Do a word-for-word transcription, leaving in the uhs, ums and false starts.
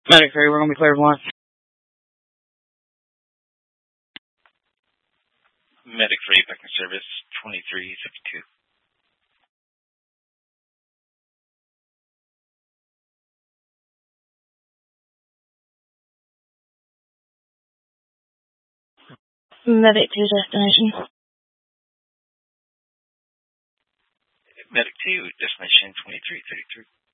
Medic three, we're going to be cleared one. Medic three, back in service, twenty-three fifty-two. Medic two, destination. Medic two, destination twenty-three thirty-three.